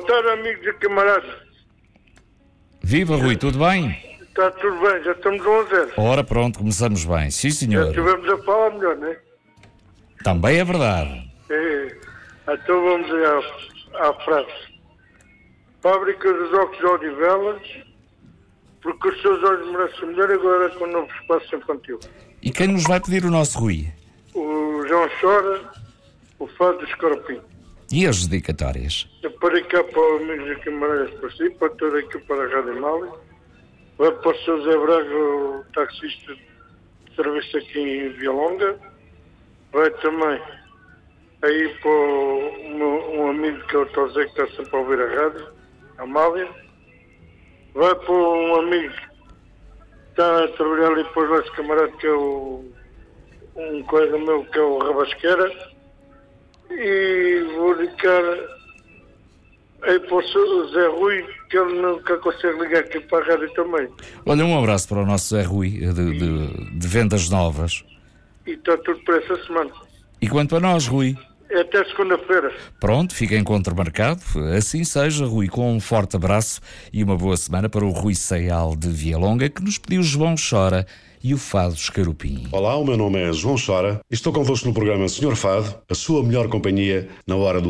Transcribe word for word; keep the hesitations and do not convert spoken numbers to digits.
tarde, amigos e camaradas. Viva, Rui, tudo bem? Está tudo bem, já estamos um a zero. Ora, pronto, começamos bem. Sim, Já senhor. estivemos a falar melhor, não é? Também é verdade. É. Então vamos à, à frase. Fábrica dos óculos de Odivelas, porque os seus olhos merecem melhor agora com o novo espaço infantil. E quem nos vai pedir o nosso Rui? O João Chora, o Fado do Escorpim. E as dedicatórias? Eu parei cá para os amigos e camaradas para si, para toda aqui para a Rádio Mali. Vai para o seu Zé Braga, o taxista de serviço aqui em Vialonga. Vai também aí para o, meu, um amigo que é o Tosé, que está sempre a ouvir a rádio, a Amália. Vai para um amigo que está a trabalhar ali para os nossos camaradas, que é o, um colega meu, que é o Rabasqueira. E vou dedicar aí para o seu Zé Rui, que ele nunca consegue ligar aqui para a rádio também. Olha, um abraço para o nosso Zé Rui, de, de, de vendas novas. E está tudo para essa semana. E quanto a nós, Rui? É até segunda-feira. Pronto, fica encontro marcado. Assim seja, Rui, com um forte abraço e uma boa semana para o Rui Seial de Vialonga, que nos pediu João Chora e o Fado Escarupim. Olá, o meu nome é João Chora e estou convosco no programa Senhor Fado, a sua melhor companhia na hora do